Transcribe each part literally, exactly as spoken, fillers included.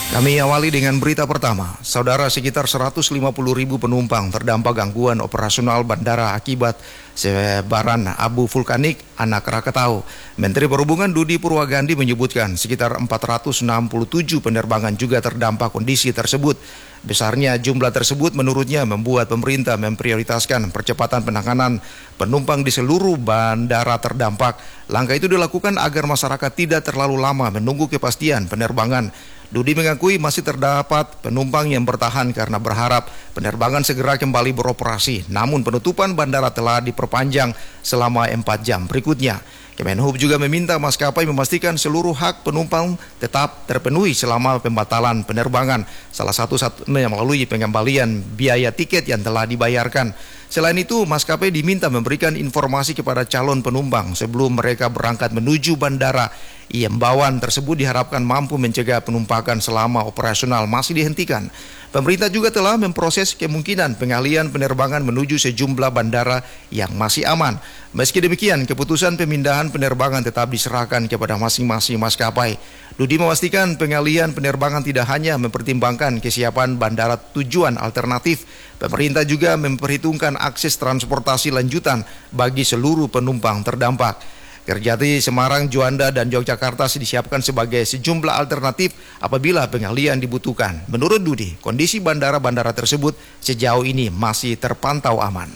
Kami awali dengan berita pertama. Saudara, sekitar seratus lima puluh ribu penumpang terdampak gangguan operasional bandara akibat sebaran abu vulkanik anak Krakatau. Menteri Perhubungan Dudi Purwagandi menyebutkan sekitar empat ratus enam puluh tujuh penerbangan juga terdampak kondisi tersebut. Besarnya jumlah tersebut menurutnya membuat pemerintah memprioritaskan percepatan penanganan penumpang di seluruh bandara terdampak. Langkah itu dilakukan agar masyarakat tidak terlalu lama menunggu kepastian penerbangan. Dudi mengakui masih terdapat penumpang yang bertahan karena berharap penerbangan segera kembali beroperasi. Namun penutupan bandara telah diperpanjang selama empat jam berikutnya. Kemenhub juga meminta maskapai memastikan seluruh hak penumpang tetap terpenuhi selama pembatalan penerbangan. Salah satu-satunya melalui pengembalian biaya tiket yang telah dibayarkan. Selain itu, maskapai diminta memberikan informasi kepada calon penumpang sebelum mereka berangkat menuju bandara. Imbauan tersebut diharapkan mampu mencegah penumpukan selama operasional masih dihentikan. Pemerintah juga telah memproses kemungkinan pengalihan penerbangan menuju sejumlah bandara yang masih aman. Meski demikian, keputusan pemindahan penerbangan tetap diserahkan kepada masing-masing maskapai. Dudi memastikan pengalihan penerbangan tidak hanya mempertimbangkan kesiapan bandara tujuan alternatif, pemerintah juga memperhitungkan akses transportasi lanjutan bagi seluruh penumpang terdampak. Kerjati, Semarang, Juanda, dan Yogyakarta disiapkan sebagai sejumlah alternatif apabila pengalihan dibutuhkan. Menurut Dudi, kondisi bandara-bandara tersebut sejauh ini masih terpantau aman.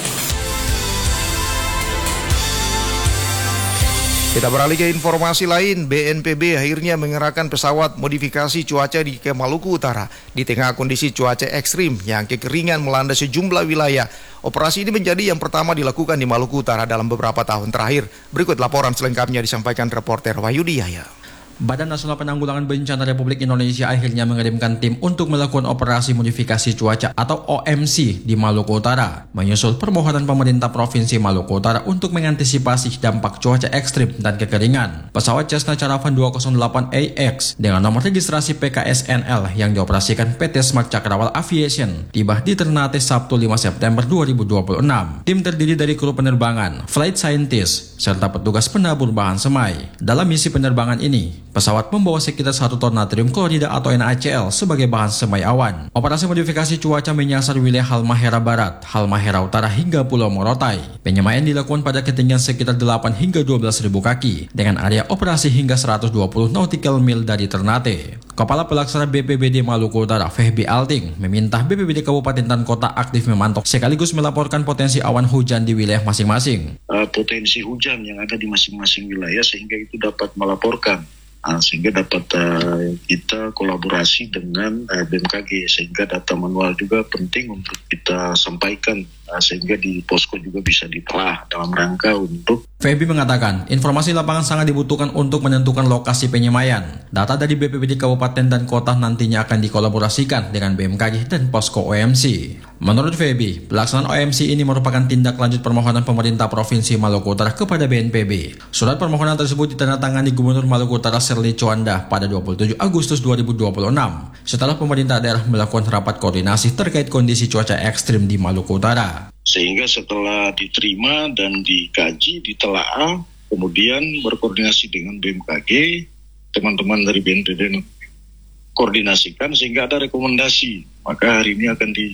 Kita beralih ke informasi lain. B N P B akhirnya mengerahkan pesawat modifikasi cuaca di ke Maluku Utara di tengah kondisi cuaca ekstrim yang kekeringan melanda sejumlah wilayah. Operasi ini menjadi yang pertama dilakukan di Maluku Utara dalam beberapa tahun terakhir. Berikut laporan selengkapnya disampaikan reporter Wahyudi Yahya. Badan Nasional Penanggulangan Bencana Republik Indonesia akhirnya mengirimkan tim untuk melakukan operasi modifikasi cuaca atau O M C di Maluku Utara, menyusul permohonan pemerintah Provinsi Maluku Utara untuk mengantisipasi dampak cuaca ekstrim dan kekeringan. Pesawat Cessna Caravan dua nol delapan A X dengan nomor registrasi P K S N L yang dioperasikan P T Smart Cakrawala Aviation tiba di Ternate Sabtu lima September dua ribu dua puluh enam. Tim terdiri dari kru penerbangan, flight scientist, serta petugas penabur bahan semai. Dalam misi penerbangan ini, pesawat membawa sekitar satu ton natrium klorida atau N A C L sebagai bahan semai awan. Operasi modifikasi cuaca menyasar wilayah Halmahera Barat, Halmahera Utara hingga Pulau Morotai. Penyemaian dilakukan pada ketinggian sekitar delapan hingga dua belas ribu kaki dengan area operasi hingga seratus dua puluh nautical mil dari Ternate. Kepala Pelaksana B P B D Maluku Utara, Fehbi Alting, meminta B P B D Kabupaten dan Kota aktif memantau sekaligus melaporkan potensi awan hujan di wilayah masing-masing. Uh, potensi hujan yang ada di masing-masing wilayah sehingga itu dapat melaporkan. Nah, sehingga dapat uh, kita kolaborasi dengan uh, B M K G sehingga data manual juga penting untuk kita sampaikan uh, sehingga di posko juga bisa ditelah dalam rangka untuk. Feby mengatakan informasi lapangan sangat dibutuhkan untuk menentukan lokasi penyemaian. Data dari B P B D Kabupaten dan Kota nantinya akan dikolaborasikan dengan B M K G dan posko O M C. Menurut Feby, pelaksanaan O M C ini merupakan tindak lanjut permohonan pemerintah Provinsi Maluku Utara kepada B N P B. Surat permohonan tersebut ditandatangani Gubernur Maluku Utara Serli Chowanda pada dua puluh tujuh Agustus dua ribu dua puluh enam setelah pemerintah daerah melakukan rapat koordinasi terkait kondisi cuaca ekstrim di Maluku Utara. Sehingga setelah diterima dan dikaji, ditelaah, kemudian berkoordinasi dengan B M K G, teman-teman dari B N P B koordinasikan sehingga ada rekomendasi. Maka hari ini akan di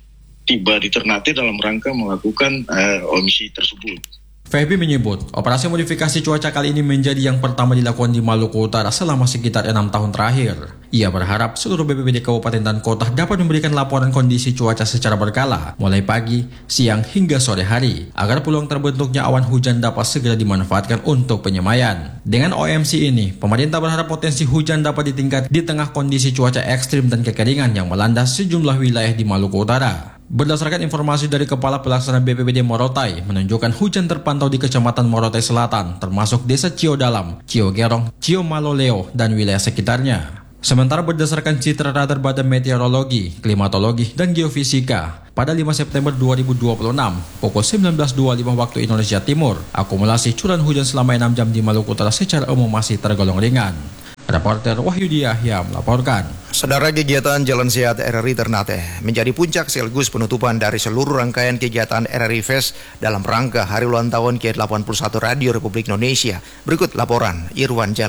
tiba di Ternate dalam rangka melakukan uh, O M C tersebut. Feby menyebut, operasi modifikasi cuaca kali ini menjadi yang pertama dilakukan di Maluku Utara selama sekitar enam tahun terakhir. Ia berharap seluruh B P B D Kabupaten dan Kota dapat memberikan laporan kondisi cuaca secara berkala, mulai pagi, siang, hingga sore hari, agar peluang terbentuknya awan hujan dapat segera dimanfaatkan untuk penyemaian. Dengan O M C ini, pemerintah berharap potensi hujan dapat ditingkat di tengah kondisi cuaca ekstrim dan kekeringan yang melanda sejumlah wilayah di Maluku Utara. Berdasarkan informasi dari Kepala Pelaksana B P B D Morotai, menunjukkan hujan terpantau di Kecamatan Morotai Selatan, termasuk Desa Cio Dalam, Cio Gerong, Cio Maloleo, dan wilayah sekitarnya. Sementara berdasarkan citra radar Badan Meteorologi, Klimatologi, dan Geofisika, pada lima September dua ribu dua puluh enam, pukul sembilan belas dua puluh lima waktu Indonesia Timur, akumulasi curah hujan selama enam jam di Maluku Utara secara umum masih tergolong ringan. Reporter Wahyudi Yahya melaporkan. Saudara, kegiatan Jalan Sehat R R I Ternate menjadi puncak sekaligus penutupan dari seluruh rangkaian kegiatan R R I Fest dalam rangka Hari Ulang Tahun ke delapan puluh satu Radio Republik Indonesia. Berikut laporan Irwan Jalan.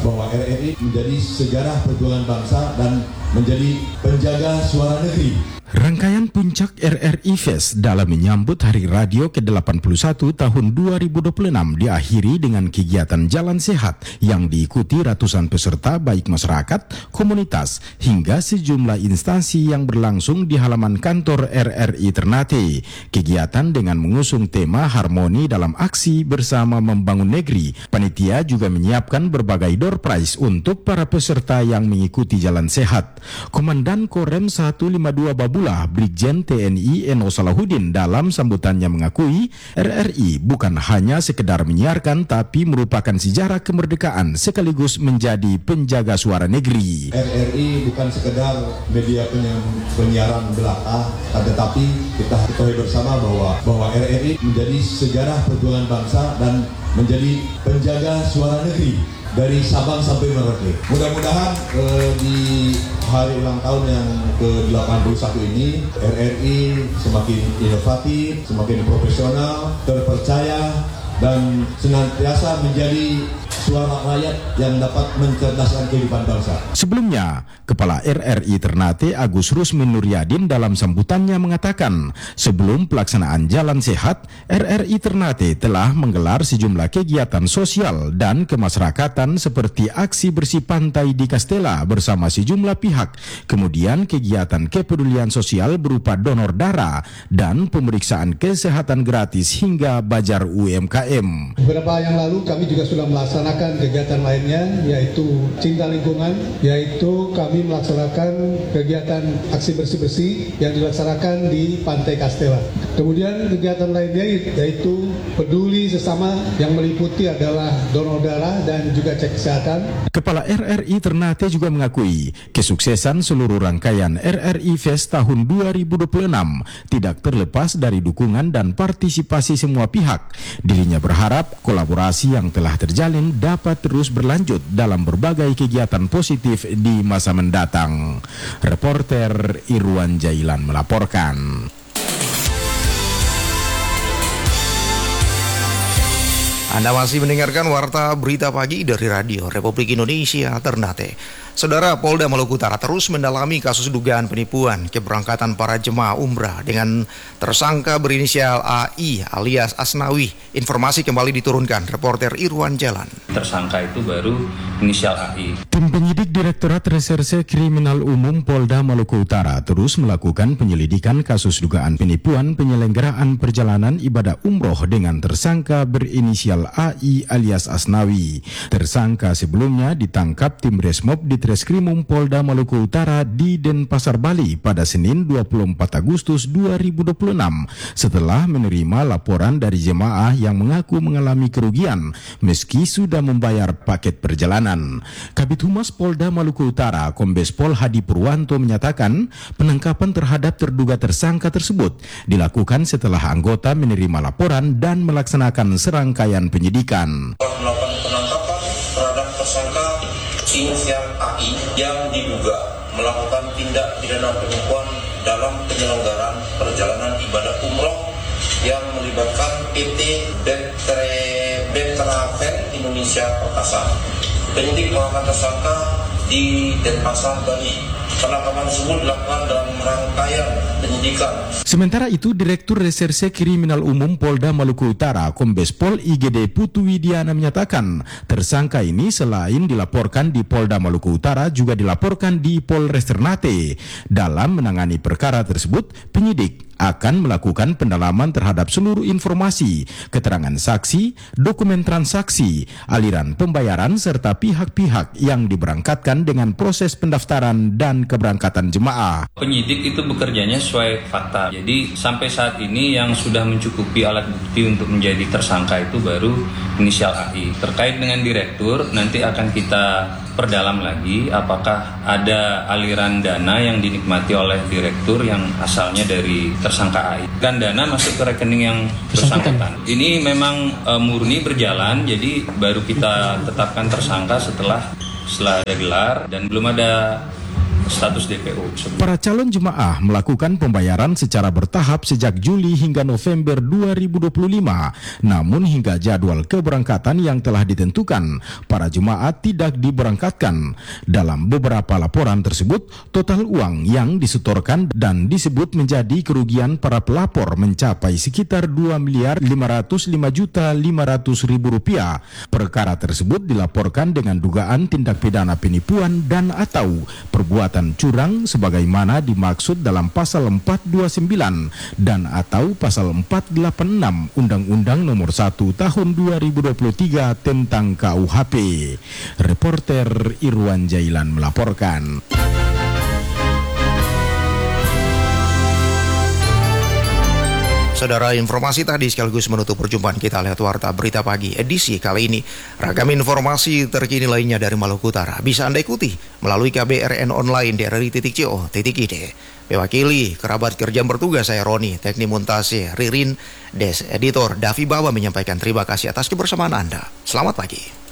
bahwa R R I menjadi sejarah perjuangan bangsa dan menjadi penjaga suara negeri. Rangkaian puncak R R I Fest dalam menyambut Hari Radio ke delapan puluh satu tahun dua ribu dua puluh enam diakhiri dengan kegiatan Jalan Sehat yang diikuti ratusan peserta baik masyarakat, komunitas, hingga sejumlah instansi yang berlangsung di halaman kantor R R I Ternate. Kegiatan dengan mengusung tema Harmoni dalam Aksi Bersama Membangun Negeri. Panitia juga menyiapkan berbagai door prize untuk para peserta yang mengikuti Jalan Sehat. Komandan Korem seratus lima puluh dua Babula Brigjen T N I Eno Salahuddin dalam sambutannya mengakui R R I bukan hanya sekedar menyiarkan tapi merupakan sejarah kemerdekaan sekaligus menjadi penjaga suara negeri. R R I bukan sekedar media penyiaran belaka, tetapi kita ketahui bersama bahwa bahwa R R I menjadi sejarah perjuangan bangsa dan menjadi penjaga suara negeri dari Sabang sampai Merauke. Mudah-mudahan eh, di hari ulang tahun yang ke delapan puluh satu ini R R I semakin inovatif, semakin profesional, terpercaya, dan senantiasa menjadi suara rakyat yang dapat mencerdaskan kehidupan bangsa. Sebelumnya, Kepala R R I Ternate Agus Rusmin Nuryadin dalam sambutannya mengatakan, sebelum pelaksanaan Jalan Sehat, R R I Ternate telah menggelar sejumlah kegiatan sosial dan kemasyarakatan seperti aksi bersih pantai di Kastela bersama sejumlah pihak, kemudian kegiatan kepedulian sosial berupa donor darah dan pemeriksaan kesehatan gratis hingga bajar U M K M. Beberapa yang lalu kami juga sudah melaksanakan kegiatan lainnya, yaitu cinta lingkungan, yaitu kami melaksanakan kegiatan aksi bersih-bersih yang dilaksanakan di Pantai Kastela. Kemudian kegiatan lainnya yaitu peduli sesama yang meliputi adalah donor darah dan juga cek kesehatan. Kepala R R I Ternate juga mengakui kesuksesan seluruh rangkaian R R I Fest tahun dua ribu dua puluh enam tidak terlepas dari dukungan dan partisipasi semua pihak. Dirinya berharap kolaborasi yang telah terjalin dapat terus berlanjut dalam berbagai kegiatan positif di masa mendatang. Reporter Irwan Jailan melaporkan. Anda masih mendengarkan Warta Berita Pagi dari Radio Republik Indonesia Ternate. Saudara, Polda Maluku Utara terus mendalami kasus dugaan penipuan keberangkatan para jemaah umrah dengan tersangka berinisial A I alias Asnawi. Informasi kembali diturunkan reporter Irwan Jalan. Tersangka itu baru inisial A I. Tim penyidik Direktorat Reserse Kriminal Umum Polda Maluku Utara terus melakukan penyelidikan kasus dugaan penipuan penyelenggaraan perjalanan ibadah umroh dengan tersangka berinisial A I alias Asnawi. Tersangka sebelumnya ditangkap tim Resmob di Treskrimum Polda Maluku Utara di Denpasar, Bali pada Senin dua puluh empat Agustus dua ribu dua puluh enam setelah menerima laporan dari jemaah yang mengaku mengalami kerugian meski sudah membayar paket perjalanan. Kabid Humas Polda Maluku Utara Kombes Pol Hadi Purwanto menyatakan penangkapan terhadap terduga tersangka tersebut dilakukan setelah anggota menerima laporan dan melaksanakan serangkaian penyidikan. Melakukan penangkapan terhadap tersangka inisial A I yang diduga melakukan tindak pidana penipuan dalam penyelenggaraan perjalanan ibadah umroh yang melibatkan P T Travel Indonesia Perkasa. Penyidik mengamankan tersangka di Denpasar, Bali. Penangkapan tersebut dilakukan dalam rangkaian penyidikan. Sementara itu, Direktur Reserse Kriminal Umum Polda Maluku Utara, Kombes Pol I G D Putu Widiana menyatakan, tersangka ini selain dilaporkan di Polda Maluku Utara juga dilaporkan di Polres Ternate. Dalam menangani perkara tersebut, penyidik akan melakukan pendalaman terhadap seluruh informasi, keterangan saksi, dokumen transaksi, aliran pembayaran serta pihak-pihak yang diberangkatkan dengan proses pendaftaran dan keberangkatan jemaah. Penyidik itu bekerjanya sesuai fakta. Jadi sampai saat ini yang sudah mencukupi alat bukti untuk menjadi tersangka itu baru inisial A I. Terkait dengan direktur, nanti akan kita perdalam lagi apakah ada aliran dana yang dinikmati oleh direktur yang asalnya dari tersangka A I. Dan dana masuk ke rekening yang bersangkutan. Ini memang e, murni berjalan, jadi baru kita tetapkan tersangka setelah setelah ada gelar dan belum ada status D P O. Para calon jemaah melakukan pembayaran secara bertahap sejak Juli hingga November dua ribu dua puluh lima. Namun hingga jadwal keberangkatan yang telah ditentukan, para jemaah tidak diberangkatkan. Dalam beberapa laporan tersebut, total uang yang disetorkan dan disebut menjadi kerugian para pelapor mencapai sekitar dua miliar lima ratus lima juta lima ratus ribu rupiah. Perkara tersebut dilaporkan dengan dugaan tindak pidana penipuan dan atau perbuatan curang sebagaimana dimaksud dalam pasal empat dua sembilan dan atau pasal empat delapan enam Undang-Undang Nomor satu Tahun dua ribu dua puluh tiga tentang K U H P. Reporter Irwan Jailan melaporkan. Saudara, informasi tadi sekaligus menutup perjumpaan kita lewat Warta Berita Pagi edisi kali ini. Ragam informasi terkini lainnya dari Maluku Utara bisa Anda ikuti melalui K B R N online di r i titik co titik i d. Mewakili kerabat kerja bertugas saya Roni, teknik montase Ririn, Des Editor Davi Bawa menyampaikan terima kasih atas kebersamaan Anda. Selamat pagi.